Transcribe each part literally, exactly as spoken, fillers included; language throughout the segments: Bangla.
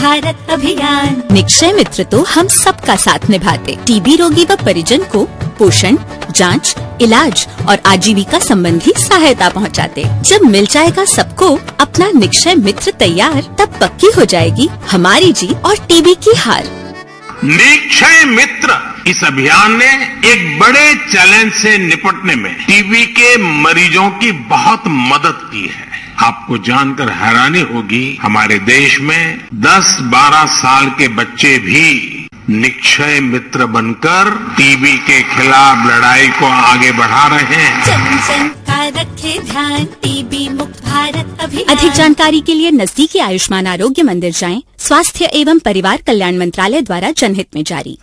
भारत अभियान। निक्षय मित्र तो हम सबका साथ निभाते, टीबी रोगी व परिजन को पोषण, जांच, इलाज और आजीविका संबंधी सहायता पहुंचाते। जब मिल जाएगा सबको अपना निक्षय मित्र तैयार, तब पक्की हो जाएगी हमारी जीत और टीबी की हार। निक्षय मित्र इस अभियान ने एक बड़े चैलेंज से निपटने में टीबी के मरीजों की बहुत मदद की है। आपको जानकर हैरानी होगी, हमारे देश में दस बारह साल के बच्चे भी निक्षय मित्र बनकर टीबी के खिलाफ लड़ाई को आगे बढ़ा रहे हैं। जन जन का रखे ध्यान, टीबी मुक्त भारत अभियान। अधिक जानकारी के लिए नजदीकी आयुष्मान आरोग्य मंदिर जाएं। स्वास्थ्य एवं परिवार कल्याण मंत्रालय द्वारा जनहित में जारी।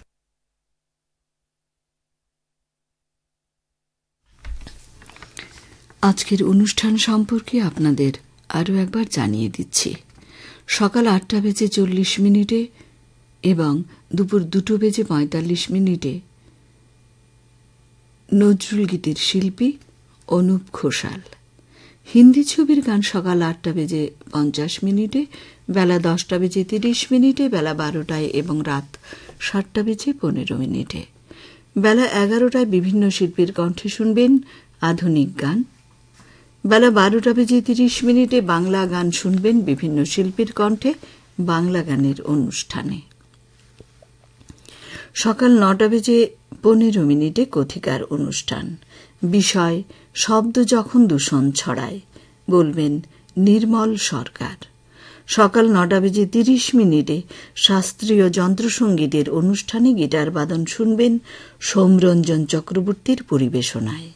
আজকের অনুষ্ঠান সম্পর্কে আপনাদের আরও একবার জানিয়ে দিচ্ছি। সকাল আটটা বেজে চল্লিশ মিনিটে এবং দুপুর দুটো বেজে পঁয়তাল্লিশ মিনিটে নজরুল গীতির শিল্পী অনুপ ঘোষাল। হিন্দি ছবির গান সকাল আটটা বেজে পঞ্চাশ মিনিটে, বেলা দশটা বেজে তিরিশ মিনিটে, বেলা বারোটায় এবং রাত সাতটা বেজে পনেরো মিনিটে। বেলা এগারোটায় বিভিন্ন শিল্পীর কণ্ঠে শুনবেন আধুনিক গান। বেলা বারোটা বেজে তিরিশ মিনিটে বাংলা গান শুনবেন বিভিন্ন শিল্পীর কণ্ঠে বাংলা গানের অনুষ্ঠানে। সকাল নটা বেজে পনেরো মিনিটে কথিকার অনুষ্ঠান। বিষয় শব্দ যখন দূষণ ছড়ায়, বলবেন নির্মল সরকার। সকাল নটা বেজে তিরিশ মিনিটে শাস্ত্রীয় যন্ত্রসঙ্গীতের অনুষ্ঠানে গিটার বাদন শুনবেন সৌমরঞ্জন চক্রবর্তীর পরিবেশনায়।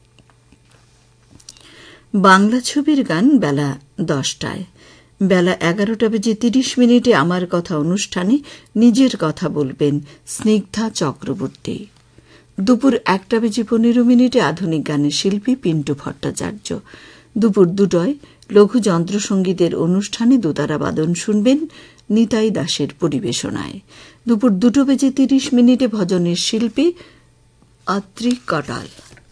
বাংলা ছবির গান বেলা দশটায়। বেলা এগারোটা বেজে তিরিশ মিনিটে আমার কথা অনুষ্ঠানে নিজের কথা বলবেন স্নিগ্ধা চক্রবর্তী। দুপুর একটা বেজে পনেরো মিনিটে আধুনিক গানের শিল্পী পিন্টু ভট্টাচার্য। দুপুর দুটোয় লঘু যন্ত্রসঙ্গীতের অনুষ্ঠানে দোতারা বাদন শুনবেন নিতাই দাসের পরিবেশনায়। দুপুর দুটো বেজে তিরিশ মিনিটে ভজনের শিল্পী আত্রি কটাল।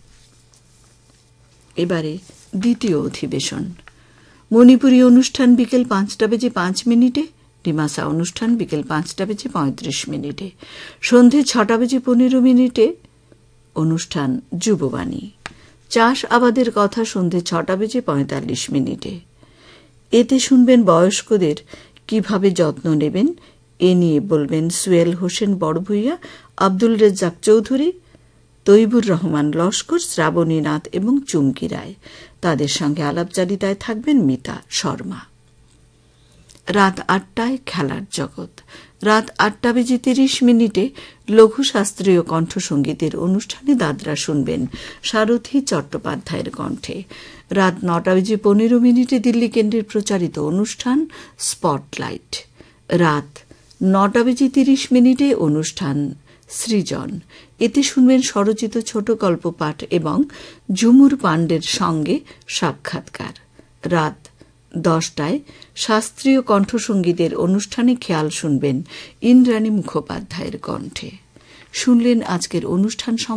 এবারে দ্বিতীয় অধিবেশন। মণিপুরী অনুষ্ঠান বিকেল পাঁচটা বেজে পাঁচ মিনিটে, ডিমাসা অনুষ্ঠান বিকেল পাঁচটা বেজে পঁয়ত্রিশ মিনিটে। সন্ধে ছটা বেজে পনেরো মিনিটে অনুষ্ঠান যুববাণী। চাষ আবাদের কথা সন্ধে ছটা বেজে পঁয়তাল্লিশ মিনিটে। এতে শুনবেন বয়স্কদের কিভাবে যত্ন নেবেন, এ নিয়ে বলবেন সুয়েল হোসেন বড়ভূইয়া, আব্দুল রেজ্জাক চৌধুরী, তৈবুর রহমান লস্কর, শ্রাবণী নাথ এবং চুমকি রায়। তাদের সঙ্গে আলাপচারিতায় থাকবেন মিতা শর্মা। রাত আটটায় খেলার জগৎ। রাত আটটা বেজে তিরিশ মিনিটে লঘু শাস্ত্রীয় কণ্ঠসঙ্গীতের অনুষ্ঠানে দাদরা শুনবেন সারথী চট্টোপাধ্যায়ের কণ্ঠে। রাত নটা বেজে পনেরো মিনিটে দিল্লি কেন্দ্রের প্রচারিত অনুষ্ঠান স্পটলাইট। রাত নটা বেজে তিরিশ মিনিটে অনুষ্ঠান সৃজন। এতে শুনবেন স্বরচিত ছোট গল্প পাঠ এবং ঝুমুর পাণ্ডের সঙ্গে সাক্ষাৎকার। রাত দশটায় শাস্ত্রীয় কণ্ঠসঙ্গীতের অনুষ্ঠানে খেয়াল শুনবেন ইন্দ্রাণী মুখোপাধ্যায়ের কণ্ঠে। শুনলেন আজকের অনুষ্ঠান।